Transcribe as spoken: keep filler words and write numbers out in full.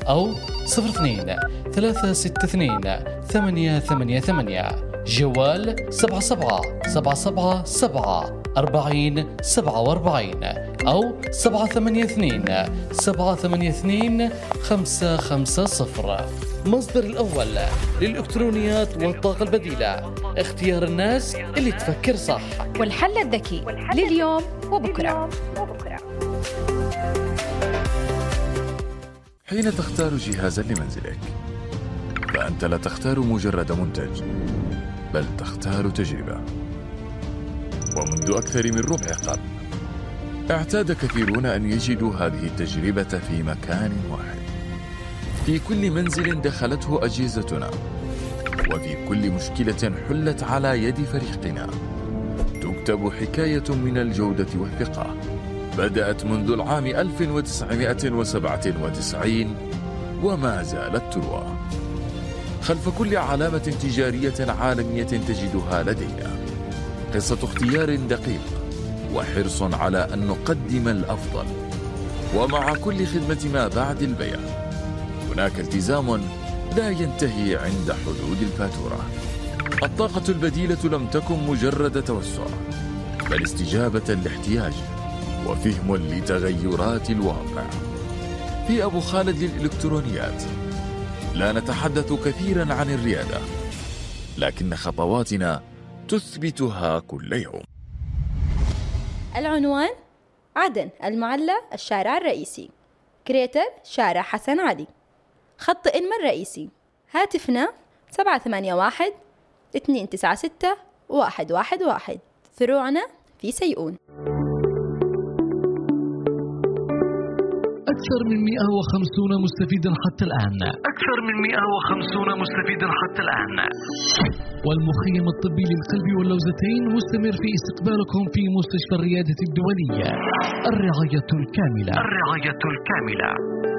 أو صفر اثنين ثلاثة ستة اثنين ثمانية ثمانية ثمانية. جوال سبعة سبعة سبعة سبعة سبعة أربعين سبعة وأربعين أو سبعة ثمانية اثنين سبعة ثمانية اثنين خمسة خمسة صفر. مصدر الأول للإلكترونيات والطاقة البديلة، اختيار الناس اللي تفكر صح، والحل الذكي لليوم وبكرة. حين تختار جهازا لمنزلك فأنت لا تختار مجرد منتج، بل تختار تجربة. ومنذ أكثر من ربع قرن اعتاد كثيرون أن يجدوا هذه التجربة في مكان واحد، في كل منزل دخلته أجهزتنا، وفي كل مشكلة حلت على يد فريقنا تكتب حكاية من الجودة والثقة بدأت منذ العام ألف وتسعمائة وسبعة وتسعين وما زالت تروى. خلف كل علامة تجارية عالمية تجدها لدينا قصة اختيار دقيق وحرص على أن نقدم الأفضل، ومع كل خدمة ما بعد البيع هناك التزام لا ينتهي عند حدود الفاتورة. الطاقة البديلة لم تكن مجرد توسع، بل استجابة لاحتياج وفهم لتغيرات الواقع. في أبو خالد للإلكترونيات لا نتحدث كثيرا عن الريادة، لكن خطواتنا تثبتها كل يوم. العنوان: عدن المعلى الشارع الرئيسي، كريتر شارع حسن علي، خط إنما الرئيسي. هاتفنا سبعة ثمانية واحد اثنين تسعة ستة واحد واحد واحد. فروعنا في سيئون. أكثر من مئة وخمسين مستفيدا حتى الآن. أكثر من مئة وخمسين مستفيدا حتى الآن. والمخيم الطبي للقلب واللوزتين مستمر في استقبالكم في مستشفى الريادة الدولية. الرعاية الكاملة. الرعاية الكاملة.